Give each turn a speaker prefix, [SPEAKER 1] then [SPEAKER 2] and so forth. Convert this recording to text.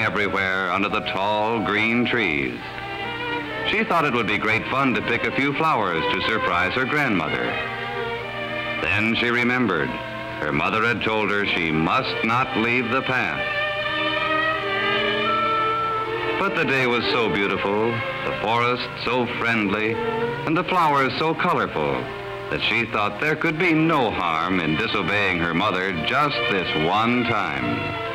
[SPEAKER 1] running everywhere under the tall green trees. She thought it would be great fun to pick a few flowers to surprise her grandmother. Then she remembered her mother had told her she must not leave the path. But the day was so beautiful, the forest so friendly, and the flowers so colorful that she thought there could be no harm in disobeying her mother just this one time.